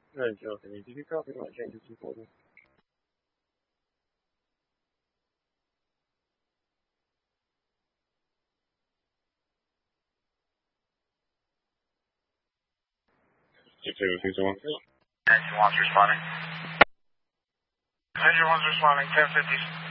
No, Jonathan, did you copy my changes before this? Engine 1's responding. Engine 1's responding, 1050.